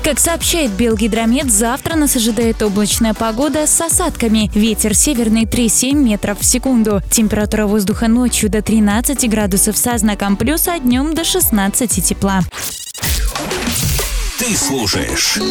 Как сообщает Белгидромет, завтра нас ожидает облачная погода с осадками. Ветер северный 3,7 метров в секунду. Температура воздуха ночью до 13 градусов со знаком плюс, а днем до 16 тепла. Ты слушаешь